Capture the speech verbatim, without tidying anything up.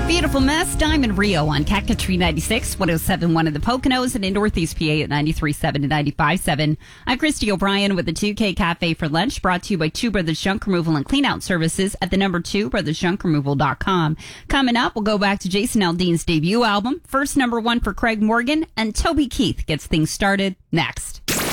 Beautiful Mess, Diamond Rio on Cactus ninety-six, one oh seven point one in the Poconos, and in Northeast P A at ninety-three point seven and ninety-five point seven. I'm Christy O'Brien with the two K Cafe for Lunch, brought to you by Two Brothers Junk Removal and Cleanout Services at the number two, brothers junk removal dot com. Coming up, we'll go back to Jason Aldean's debut album, first number one for Craig Morgan, and Toby Keith gets things started next.